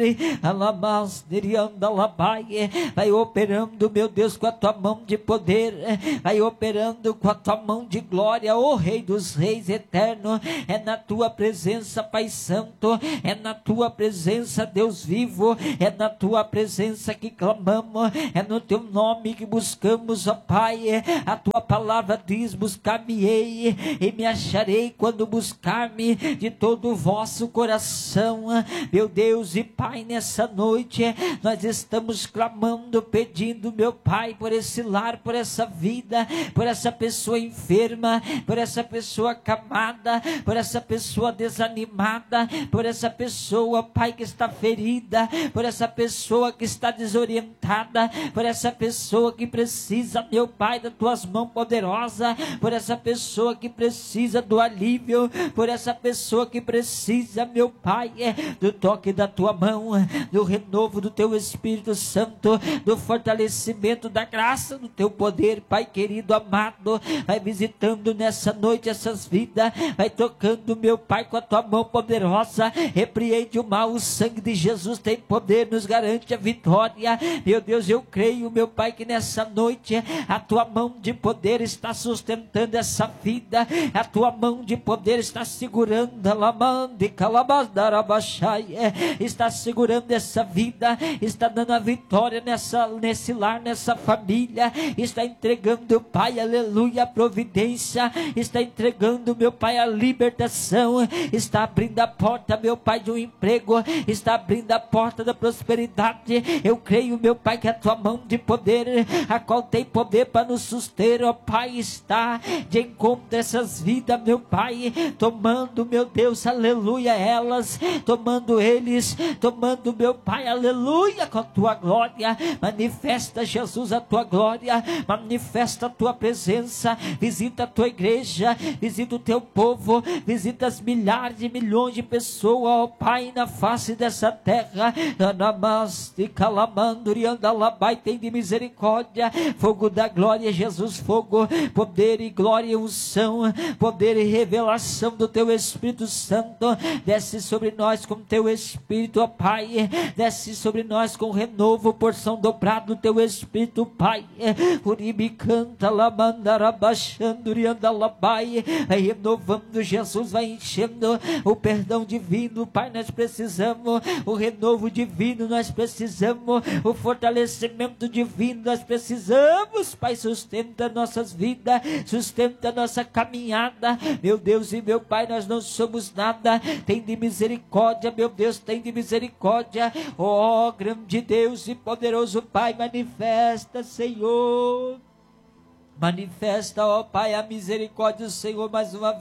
vai operando, meu Deus, com a tua mão de poder, vai operando com a tua mão de glória, ó Rei dos Reis eterno. É na tua presença, Pai Santo, é na tua presença, Deus vivo, é na tua presença que clamamos, é no teu nome que buscamos, ó Pai. A tua palavra diz: buscar-me-ei e me acharei quando buscar-me de todo o vosso coração. Meu Deus e Pai, nessa noite nós estamos clamando, pedindo, meu Pai, por esse lar, por essa vida, por essa pessoa enferma, por essa pessoa acamada, por essa pessoa desanimada, por essa pessoa, Pai, que está ferida, por essa pessoa que está desorientada, por essa pessoa que precisa, meu Pai, das tuas mãos poderosas, por essa pessoa que precisa do alívio, por essa pessoa que precisa, meu Pai, do toque da tua mão, do renovo do teu Espírito Santo, do fortalecimento da graça do teu poder, Pai querido, amado. Vai visitando nessa noite essas vidas, vai tocando, meu Pai, com a tua mão poderosa. Repreende o mal, o sangue de Jesus tem poder, nos garante a vitória. Meu Deus, eu creio, meu Pai, que nessa noite a tua mão de poder está sustentando essa vida, a tua mão de poder está segurando, está segurando essa vida, está dando a vitória nesse lar, nessa família, está entregando, Pai, aleluia, a providência, está entregando, meu Pai, a libertação, está abrindo a porta, meu Pai, de um emprego, está abrindo a porta da prosperidade. Eu creio, meu Pai, que a tua mão de poder, a qual tem poder para nos suster, ó Pai, está de encontro a essas vidas, meu Pai, tomando, meu Deus, aleluia, elas, tomando eles, tomando, meu Pai, aleluia, com a tua glória. Manifesta, Jesus, a tua glória, manifesta a tua presença, visita a tua igreja, visita o teu povo, visita as milhares e milhões de pessoas, ó Pai, na face dessa terra. Tem de misericórdia, fogo da glória, Jesus, fogo, poder e glória e unção, poder e revelação do teu Espírito Santo, desce sobre nós com teu Espírito, ó Pai, desce sobre nós com renovo, porção dobrada do teu Espírito, Pai. Uribe canta, lamandarabachando, riandalabai, vai renovando, Jesus, vai enchendo o perdão divino, Pai, nós precisamos, o renovo divino, nós precisamos, o fortalecimento divino, nós precisamos, Pai, sustenta nossas vidas, sustenta nossa caminhada, meu Deus e meu Pai, nós não somos nada, tem de misericórdia, meu Deus, tem de misericórdia, ó grande Deus e poderoso Pai, manifesta, Senhor, manifesta, ó Pai, a misericórdia do Senhor mais uma vez.